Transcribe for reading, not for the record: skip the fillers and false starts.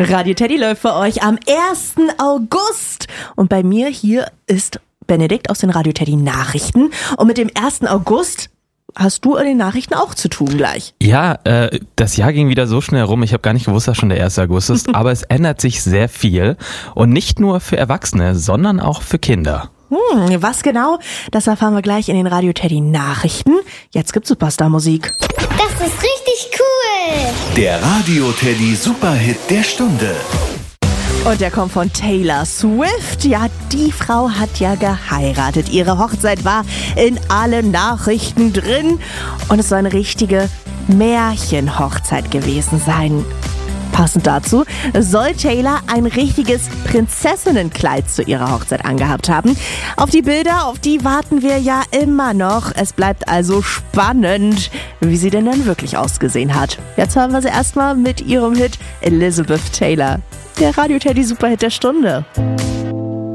Radio Teddy läuft für euch am 1. August. Und bei mir hier ist Benedikt aus den Radio Teddy Nachrichten. Und mit dem 1. August hast du in den Nachrichten auch zu tun gleich. Ja, das Jahr ging wieder so schnell rum. Ich habe gar nicht gewusst, dass schon der 1. August ist. Aber es ändert sich sehr viel. Und nicht nur für Erwachsene, sondern auch für Kinder. Was genau? Das erfahren wir gleich in den Radio Teddy Nachrichten. Jetzt gibt's Superstar-Musik. Das ist richtig cool. Der Radio Teddy Superhit der Stunde. Und der kommt von Taylor Swift. Ja, die Frau hat ja geheiratet. Ihre Hochzeit war in allen Nachrichten drin. Und es soll eine richtige Märchenhochzeit gewesen sein. Passend dazu soll Taylor ein richtiges Prinzessinnenkleid zu ihrer Hochzeit angehabt haben. Auf die Bilder, auf die warten wir ja immer noch. Es bleibt also spannend, wie sie denn dann wirklich ausgesehen hat. Jetzt hören wir sie erstmal mit ihrem Hit Elizabeth Taylor. Der Radio Teddy Superhit der Stunde.